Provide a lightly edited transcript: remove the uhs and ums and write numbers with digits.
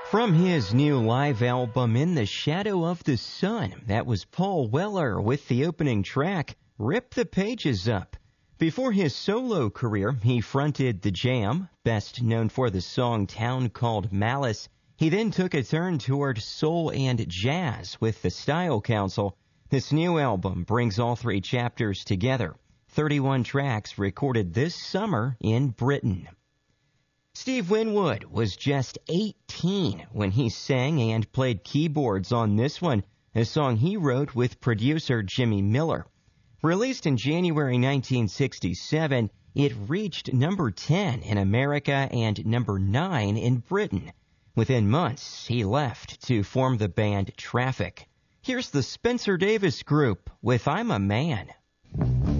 From his new live album, In the Shadow of the Sun, that was Paul Weller with the opening track, Rip the Pages Up. Before his solo career, he fronted The Jam, best known for the song Town Called Malice. He then took a turn toward soul and jazz with the Style Council. This new album brings all three chapters together, 31 tracks recorded this summer in Britain. Steve Winwood was just 18 when he sang and played keyboards on this one, a song he wrote with producer Jimmy Miller. Released in January 1967, it reached number 10 in America and number 9 in Britain. Within months, he left to form the band Traffic. Here's the Spencer Davis Group with I'm a Man.